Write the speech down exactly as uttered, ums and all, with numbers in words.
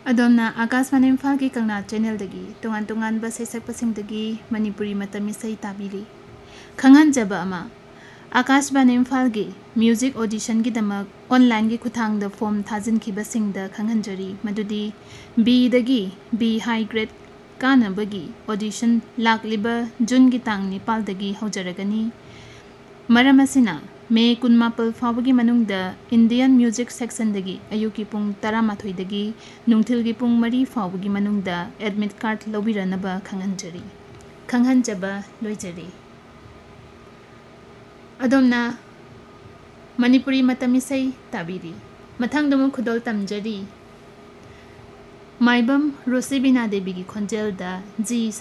अदोमना आकाशवाणी इम्फाल की कंगना चैनल दगी तोंगान तोंगान बस सैसक पसिंग दगी मणिपुरी मतमी सही ताबीरी खंगन जबा अमा आकाशवाणी इम्फाल की म्यूजिक ऑडिशन की दमक ऑनलाइन की खुथांग द फॉर्म थाजिन की busing the खंगन zari मदुदी B दगी B high grade कानबगी audition लाकलिबा जून की तांग निपाल दगी हौजरगनी मरम असिना मे कुनमापल फावगी मनुंग द इंडियन म्यूजिक सेक्शन दगी अयुकी पुंग तरामाथोई दगी नुंगथिल की पुंग मरी फावगी मनुंग the admit card लौबिरनबा खंगनजरी खंगनजबा लोइजरी अदोमना Manipuri मतमिसई ताबीरी मथंग दमु खुदोल तमजरी Maibam रोसिबिना देवी की खोंजेल द जी